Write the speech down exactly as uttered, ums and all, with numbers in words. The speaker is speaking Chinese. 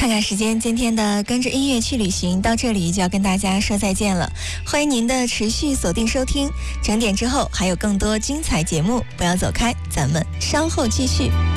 看看时间，今天的跟着音乐去旅行到这里就要跟大家说再见了。欢迎您的持续锁定收听，整点之后还有更多精彩节目，不要走开，咱们稍后继续。